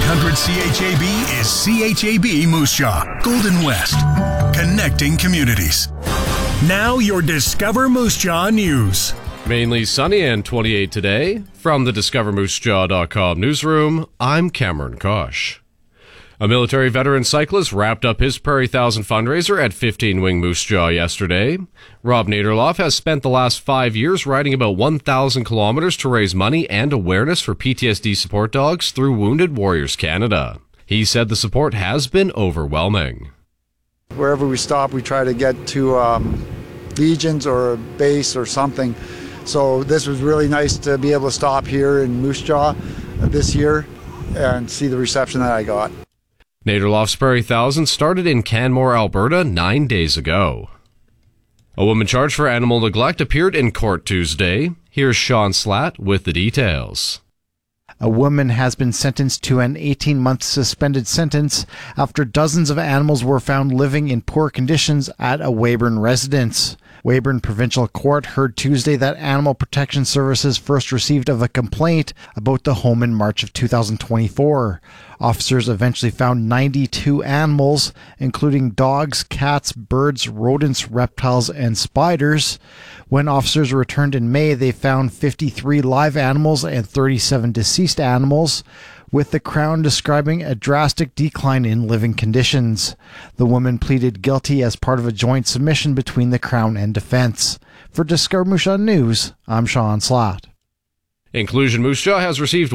800 CHAB is CHAB Moose Jaw, Golden West, connecting communities. Now your Discover Moose Jaw news. Mainly sunny and 28 today. From the DiscoverMooseJaw.com newsroom, I'm Cameron Kosh. A military veteran cyclist wrapped up his Prairie Thousand fundraiser at 15 Wing Moose Jaw yesterday. Rob Naderloff has spent the last 5 years riding about 1,000 kilometers to raise money and awareness for PTSD support dogs through Wounded Warriors Canada. He said the support has been overwhelming. Wherever we stop, we try to get to Legions or a base or something. So this was really nice to be able to stop here in Moose Jaw this year and see the reception that I got. Naderloff's Prairie Thousand started in Canmore, Alberta 9 days ago. A woman charged for animal neglect appeared in court Tuesday. Here's Sean Slatt with the details. A woman has been sentenced to an 18-month suspended sentence after dozens of animals were found living in poor conditions at a Weyburn residence. Weyburn Provincial Court heard Tuesday that Animal Protection Services first received of a complaint about the home in March of 2024. Officers eventually found 92 animals, including dogs, cats, birds, rodents, reptiles, and spiders. When officers returned in May, they found 53 live animals and 37 deceased animals, with the Crown describing a drastic decline in living conditions. The woman pleaded guilty as part of a joint submission between the Crown and Defence. For Discover Moose Jaw News, I'm Sean Slatt. Inclusion Moose Jaw has received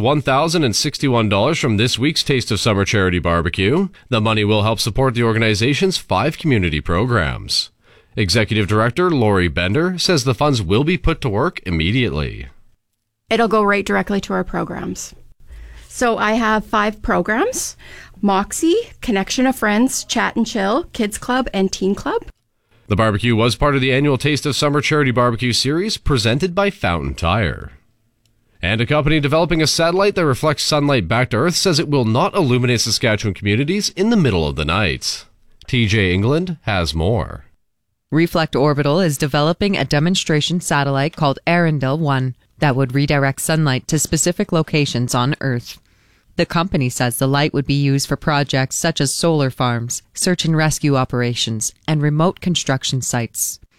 $1,061 from this week's Taste of Summer charity barbecue. The money will help support the organization's 5 community programs. Executive Director Lori Bender says the funds will be put to work immediately. It'll go right directly to our programs. So I have 5 programs: Moxie, Connection of Friends, Chat and Chill, Kids Club, and Teen Club. The barbecue was part of the annual Taste of Summer charity barbecue series presented by Fountain Tire. And a company developing a satellite that reflects sunlight back to Earth says it will not illuminate Saskatchewan communities in the middle of the night. TJ England has more. Reflect Orbital is developing a demonstration satellite called Arendelle 1 that would redirect sunlight to specific locations on Earth. The company says the light would be used for projects such as solar farms, search and rescue operations, and remote construction sites.